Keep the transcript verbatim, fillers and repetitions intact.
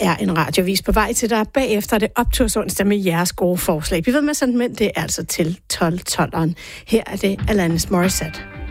er en radiovis på vej til dig. Bagefter det optursonsdag med jeres gode forslag. Vi ved med sådan, men det er altså til tolv tolveren. Her er det Alanis Morissette.